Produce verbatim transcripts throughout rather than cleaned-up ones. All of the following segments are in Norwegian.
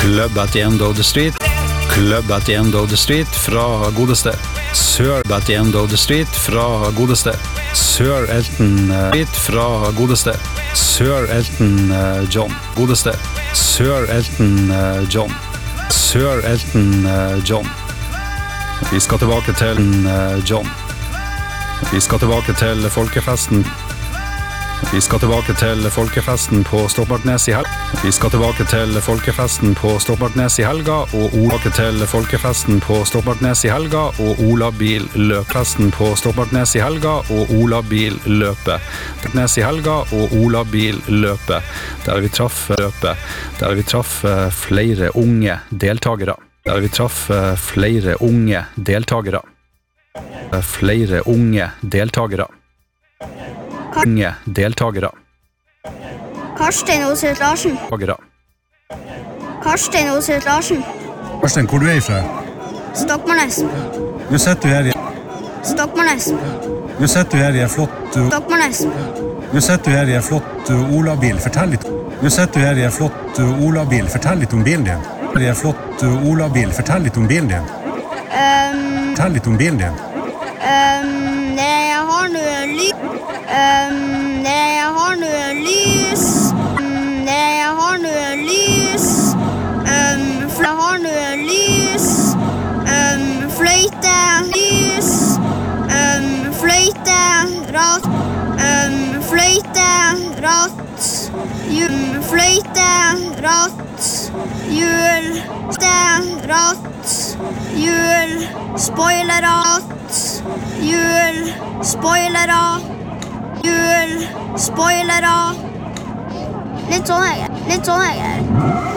Club at the end of the street. Club at the end of the street fra godeste Sir at the end of the street fra godeste Sir Elton uh, Street fra godeste Sir Elton uh, John. Godeste Sir Elton uh, John. Sir Elton uh, John. Vi skal tilbake til uh, John. Vi skal tilbake til folkefesten. Vi skal tilbake til folkefesten på Stoppartnes i helga. Vi skal tilbake til folkefesten på Stoppartnes i helga, og tilbake til folkefesten på Stoppartnes i helga, og Ola Bil løpfesten på Stoppartnes i helga, og Ola Bil løpe. Stoppartnes i helga, og Ola Bil løpe. Der vi traff løpe. Der vi traff flere unge deltagere. Der vi traff flere unge deltagere. Flere unge deltagere. Unge deltagere. Karstein Osøt Larsen. Karstein Osøt Larsen. Karstein, hvor du er ifra? Stokmarknes. Nå sitter du her i Stokmarknes. Nå sitter du her i en flott uh, Stokmarknes. Nå sitter du her i en flott uh, Ola-bil. Fortell litt. Nå sitter du her i en flott uh, Ola-bil. Fortell litt om bilen din. I en flott uh, Ola-bil. Fortell litt om bilen din. Um, Fortell litt om bilen din. um, jeg har noe lys. Um, jeg har noe lys. Um, jeg har noe lys. Um, jeg har noe lys. Um, fløyte, lys. Um, fløyte, ratt. Um, fløyte, ratt. Hjul, fløyte, ratt. Hjul, ratt. Hjul, spoilerratt. Hjul, spoilerratt. Hjul, spoilere. Litt sånn jeg er. Litt sånn jeg er.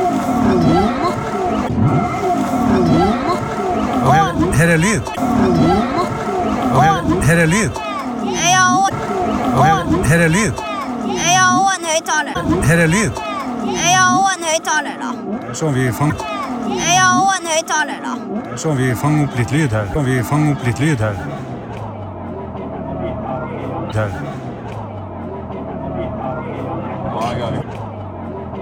Og her, her er lyd. Og her, her er lyd. Jeg har også, Og her, her er lyd. jeg har også en høyttaler. Her er lyd. Jeg har også en høyttaler da. Sånn vi fang, Jeg har også en høyttaler da. sånn vi fanger opp litt lyd her. Sånn vi fanger opp litt lyd her. Her.